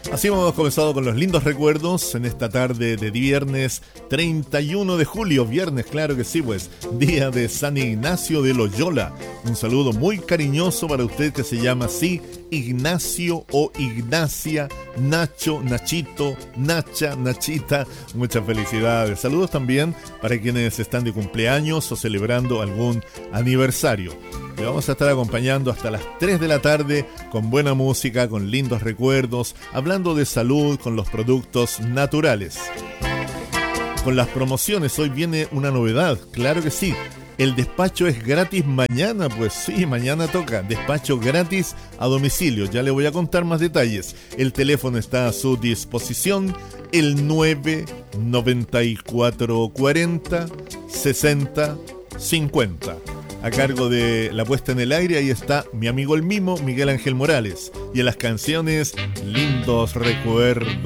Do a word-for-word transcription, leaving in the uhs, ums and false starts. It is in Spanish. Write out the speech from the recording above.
Así hemos comenzado con los lindos recuerdos en esta tarde de viernes treinta y uno de julio, viernes, claro que sí, pues, día de San Ignacio de Loyola. Un saludo muy cariñoso para usted que se llama así, Ignacio o Ignacia, Nacho, Nachito, Nacha, Nachita. Muchas felicidades. Saludos también para quienes están de cumpleaños o celebrando algún aniversario. Le vamos a estar acompañando hasta las tres de la tarde con buena música, con lindos recuerdos, hablando de salud con los productos naturales. Con las promociones, hoy viene una novedad, claro que sí. El despacho es gratis mañana, pues sí, mañana toca. Despacho gratis a domicilio, ya le voy a contar más detalles. El teléfono está a su disposición, el nueve noventa y cuatro cuarenta sesenta cincuenta. A cargo de la puesta en el aire, ahí está mi amigo el mimo, Miguel Ángel Morales. Y en las canciones, lindos recuerdos.